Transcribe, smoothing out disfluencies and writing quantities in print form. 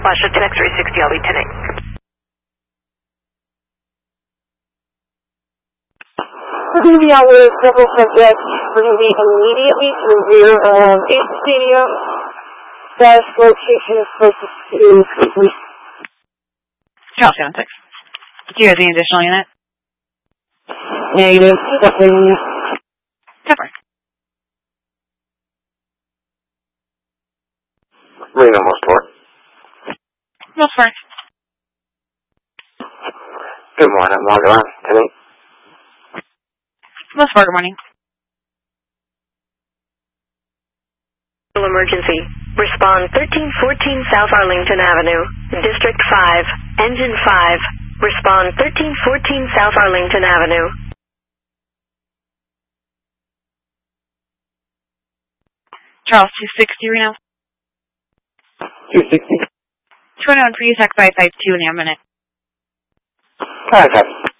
flash of 10x360, I'll be 10-8. We're going to be out with several subjects. We're going to be immediately to the rear of 8th Stadium. Status location is closest to... Charles 76. Do you have the additional unit? Negative. Definitely. Cover. Reno, Mosport. Mosport. Good morning, log on. Today. Mosport, good morning. Emergency. Respond 1314 South Arlington Avenue, District 5, Engine 5. Respond 1314 South Arlington Avenue. Charles 260, Reno. 260. 201 for you, tech 552 in a minute. Contact.